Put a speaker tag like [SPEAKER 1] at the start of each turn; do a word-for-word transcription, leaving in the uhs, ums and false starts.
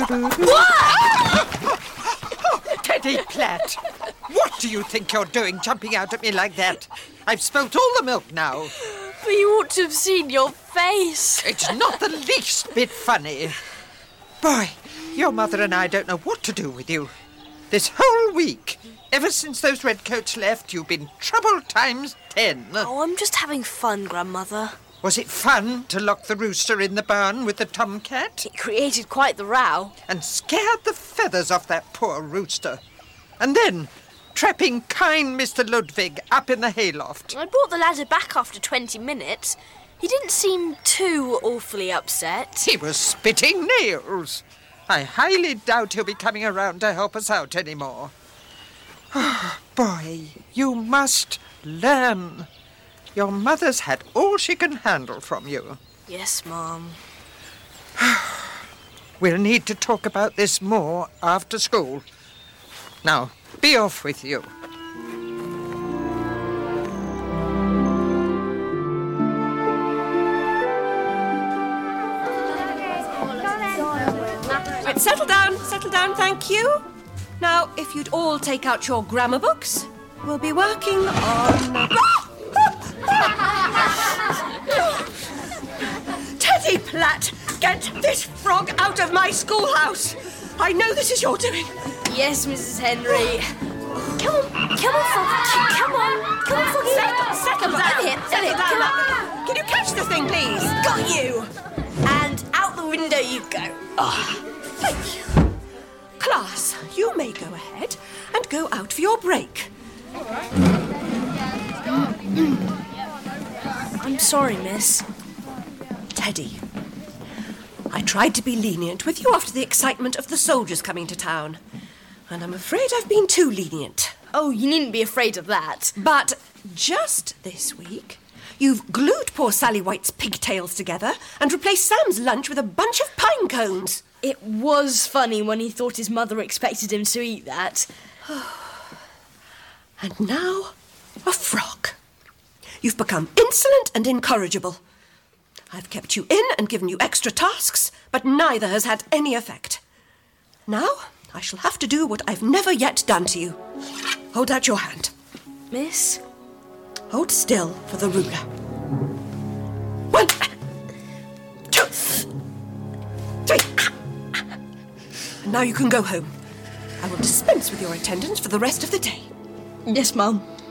[SPEAKER 1] Teddy Platt! What do you think you're doing, jumping out at me like that? I've spilt all the milk now.
[SPEAKER 2] But you ought to have seen your face.
[SPEAKER 1] It's not the least bit funny. Boy, your mother and I don't know what to do with you. This whole week, ever since those redcoats left, you've been trouble times ten.
[SPEAKER 2] Oh, I'm just having fun, Grandmother.
[SPEAKER 1] Was it fun to lock the rooster in the barn with the tomcat?
[SPEAKER 2] It created quite the row.
[SPEAKER 1] And scared the feathers off that poor rooster. And then trapping kind Mister Ludwig up in the hayloft.
[SPEAKER 2] I brought the ladder back after twenty minutes. He didn't seem too awfully upset.
[SPEAKER 1] He was spitting nails. I highly doubt he'll be coming around to help us out anymore. Oh, boy, you must learn. Your mother's had all she can handle from you.
[SPEAKER 2] Yes, Mum.
[SPEAKER 1] We'll need to talk about this more after school. Now, be off with you.
[SPEAKER 3] Right, settle down, settle down, thank you. Now, if you'd all take out your grammar books, we'll be working on... Teddy Platt, get this frog out of my schoolhouse. I know this is your doing.
[SPEAKER 2] Yes, Missus Henry. Come on, come on, Frog. Come on, come on, Froggy.
[SPEAKER 3] Settle, settle down.
[SPEAKER 2] Come here,
[SPEAKER 3] settle
[SPEAKER 2] here,
[SPEAKER 3] down.
[SPEAKER 2] come on.
[SPEAKER 3] Can you catch the thing, please?
[SPEAKER 2] Got you. And out the window you go.
[SPEAKER 3] Oh, thank you. Class, you may go ahead and go out for your break.
[SPEAKER 2] I'm sorry, miss.
[SPEAKER 3] Teddy, I tried to be lenient with you after the excitement of the soldiers coming to town. And I'm afraid I've been too lenient.
[SPEAKER 2] Oh, you needn't be afraid of that.
[SPEAKER 3] But just this week, you've glued poor Sally White's pigtails together and replaced Sam's lunch with a bunch of pine cones.
[SPEAKER 2] It was funny when he thought his mother expected him to eat that.
[SPEAKER 3] And now, a frog. You've become insolent and incorrigible. I've kept you in and given you extra tasks, but neither has had any effect. Now, I shall have to do what I've never yet done to you. Hold out your hand.
[SPEAKER 2] Miss?
[SPEAKER 3] Hold still for the ruler. One, two, three. And now you can go home. I will dispense with your attendance for the rest of the day.
[SPEAKER 2] Yes, Mum.